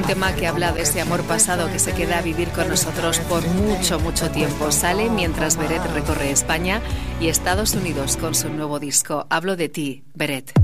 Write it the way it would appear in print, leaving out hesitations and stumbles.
tema que habla de ese amor pasado que se queda a vivir con nosotros por mucho, mucho tiempo. Sale mientras Beret recorre España y Estados Unidos con su nuevo disco. Hablo de ti, Beret.